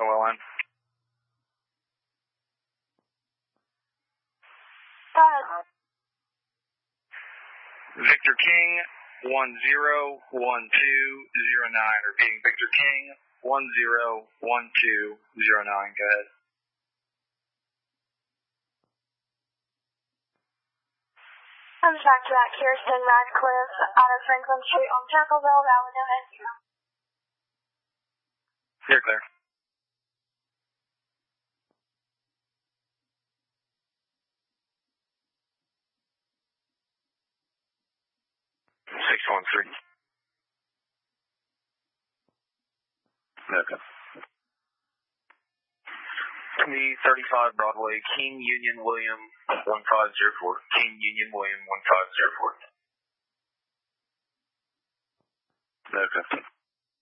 oil line. Go ahead. Victor King 101209. Repeating, Victor King 101209. Go ahead. Comes back to that Kirsten Radcliffe out of Franklin Street on Circleville, valid no NQ. You're clear. Six 1-3. Okay. 35 Broadway, King Union William 1504. King Union William 1504. Okay.